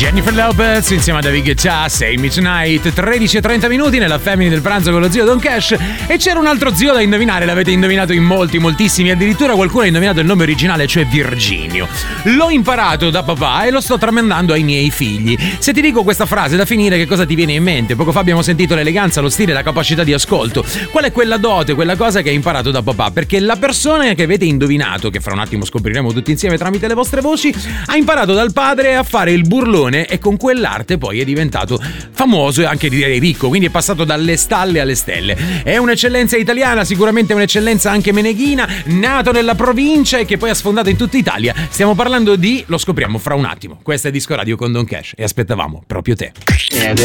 Jennifer Lopez insieme a David Guetta, Say Me Tonight, 13:30 nella Family del pranzo con lo zio Don Cash. E c'era un altro zio da indovinare, l'avete indovinato in moltissimi, addirittura qualcuno ha indovinato il nome originale, cioè Virginio. L'ho imparato da papà e lo sto tramandando ai miei figli. Se ti dico questa frase da finire, che cosa ti viene in mente? Poco fa abbiamo sentito l'eleganza, lo stile, la capacità di ascolto. Qual è quella dote, quella cosa che hai imparato da papà? Perché la persona che avete indovinato, che fra un attimo scopriremo tutti insieme tramite le vostre voci, ha imparato dal padre a fare il burlone e con quell'arte poi è diventato famoso e anche direi ricco, quindi è passato dalle stalle alle stelle. È un'eccellenza italiana, sicuramente un'eccellenza anche meneghina, nato nella provincia e che poi ha sfondato in tutta Italia. Stiamo parlando di, lo scopriamo fra un attimo. Questa è Disco Radio con Don Cash e aspettavamo proprio te.